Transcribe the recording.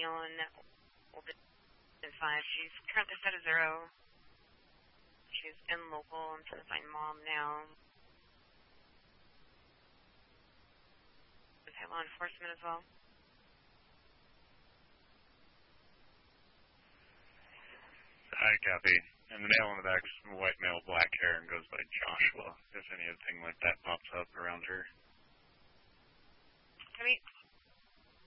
Nealon, older than 5. She's currently set a 0. She's in local. I'm trying to find mom now. Is law enforcement as well? Hi, copy. And the male in the back's white male, black hair, and goes by Joshua, if anything like that pops up around her. Can we